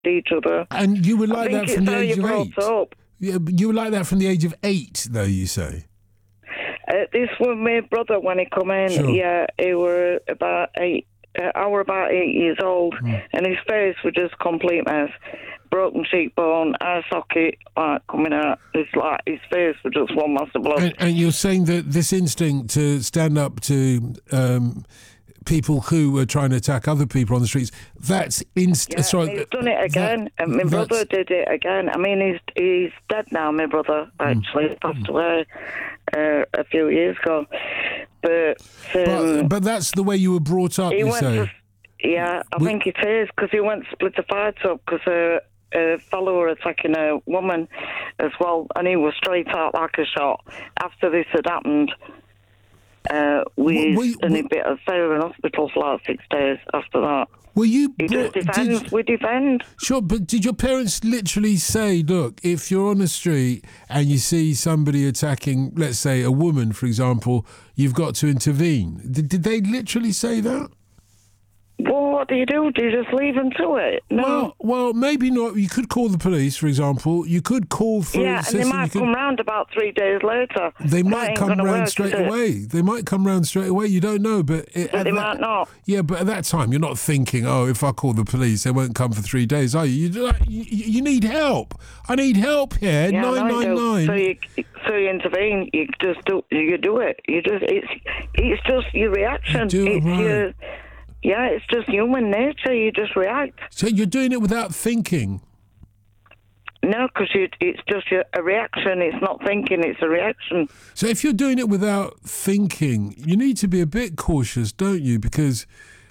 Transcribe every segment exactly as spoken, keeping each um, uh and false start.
each other. And you were like that from the age of eight? Up. Yeah, but you were like that from the age of eight, though, you say? Uh, this was my brother when he come in. Sure. Yeah, he were about eight. Uh, I were about eight years old, mm. and his face was just complete mess. Broken cheekbone, eye socket, like coming out. It's like his face was just one mass of blood. And, and you're saying that this instinct to stand up to um, people who were trying to attack other people on the streets, that's instant. Yeah, sorry, he's done it again, that, and my brother did it again. I mean, he's he's dead now. My brother actually mm. passed away uh, a few years ago, but, um, but but that's the way you were brought up. You say, to, yeah, I we, think it is because he went to split a fight up because. Uh, A fellow were attacking a woman as well, and he was straight out like a shot. After this had happened, uh, we were, and he bit of Sarah in hospital for like six days after that. Were you? He brought, just defends. did, we defend. Sure, but did your parents literally say, "Look, if you're on the street and you see somebody attacking, let's say a woman, for example, you've got to intervene"? Did, did they literally say that? Well, what do you do? Do you just leave them to it? No. Well, well, maybe not. You could call the police, for example. You could call for yeah, assistance. and they might could, come round about three days later. They might that come round work, straight away. They might come round straight away. You don't know, but, it, but they that, might not. Yeah, but at that time, you're not thinking, "Oh, if I call the police, they won't come for three days." Are you? You, you, you need help. I need help here. Yeah, nine nine nine. So you, so you intervene. You just do. You do it. You just. It's. It's just your reaction. You do it it's right. your, Yeah, it's just human nature. You just react. So you're doing it without thinking? No, because it's just your, a reaction. It's not thinking, it's a reaction. So if you're doing it without thinking, you need to be a bit cautious, don't you? Because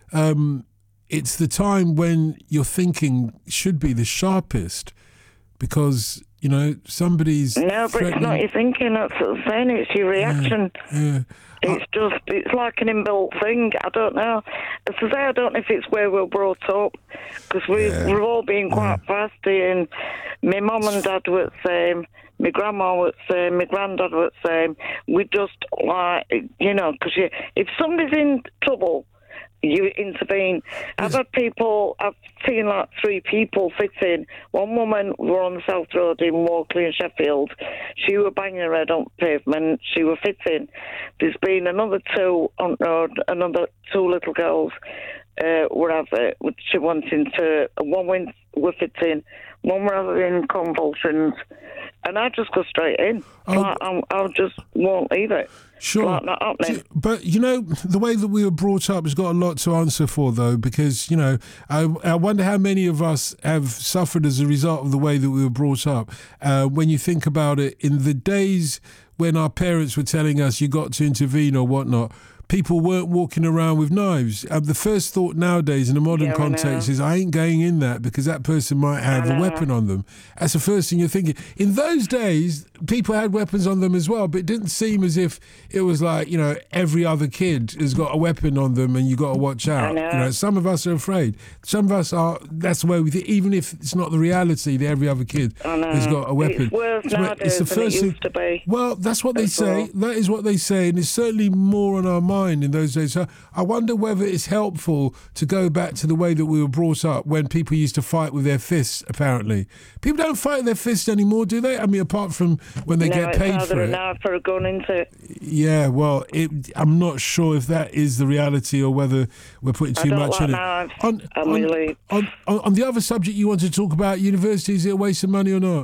um, it's the time when your thinking should be the sharpest because, you know, somebody's No, but it's not your thinking. That's what I'm saying. It's your reaction. Yeah, yeah. It's just, it's like an inbuilt thing. I don't know. As I say, I don't know if it's where we're brought up, because we've, yeah. we've all been quite yeah. fasty, and my mum and dad were the same, my grandma was the same, my granddad was the same. We just, like, you know, because you, if somebody's in trouble, you intervene. I've had people, I've seen like three people fit in. One woman were on the South Road in Walkley and Sheffield. She were banging her head on pavement. She were fitting. There's been another two on road, another two little girls uh, were having, she wanting to, one went were fitting, one were having convulsions, and I just go straight in. Oh. Like, I'm, I just won't leave it. Sure. Like not happening. But, you know, the way that we were brought up has got a lot to answer for, though, because, you know, I, I wonder how many of us have suffered as a result of the way that we were brought up. Uh, when you think about it, in the days when our parents were telling us you got to intervene or whatnot, people weren't walking around with knives. Uh, the first thought nowadays in a modern yeah, context is, I ain't going in that because that person might have a weapon on them. That's the first thing you're thinking. In those days, people had weapons on them as well, but it didn't seem as if it was like, you know, every other kid has got a weapon on them and you got to watch out. know. You know, some of us are afraid. Some of us are, that's the way we think, even if it's not the reality that every other kid has got a weapon. It's worse it's, nowadays it's the than first it thing, used to be. Well, that's what they That's say. all. That is what they say, and it's certainly more on our mind in those days. So I wonder whether it's helpful to go back to the way that we were brought up when people used to fight with their fists, apparently. People don't fight with their fists anymore, do they? I mean, apart from when they no, get paid it's for either it. a knife or a gun, isn't it? Yeah, well, it, I'm not sure if that is the reality or whether we're putting too I don't much like on knives. it. On, I'm on, really... on, on, on the other subject you want to talk about, university, is it a waste of money or not?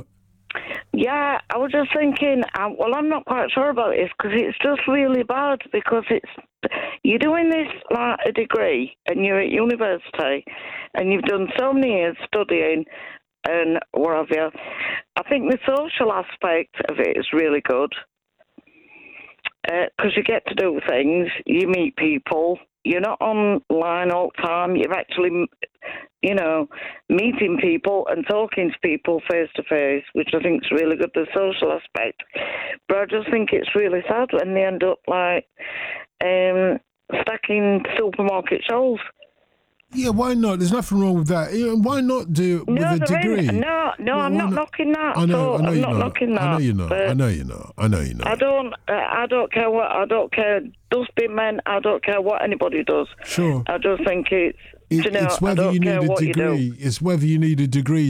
Yeah, I was just thinking, um, well, I'm not quite sure about this because it's just really bad because it's, you're doing this like a degree and you're at university and you've done so many years studying and what have you. I think the social aspect of it is really good because uh, you get to do things, you meet people. You're not online all the time. You're actually, you know, meeting people and talking to people face to face, which I think is really good, the social aspect. But I just think it's really sad when they end up like um, stacking supermarket shelves. Yeah, why not? There's nothing wrong with that. You know, why not do it with no, a degree? No, not. No, Well, I'm why not not? knocking that. I know, at all. I know I'm you're not not. knocking that. I know you're not. but I know you're not. I know you're not. I don't. Uh, I don't care what. I don't care. Dustbin men. I don't care what anybody does. Sure. I just think it's. It, you know, it's I whether don't you care need a what you do. degree. It's whether you need a degree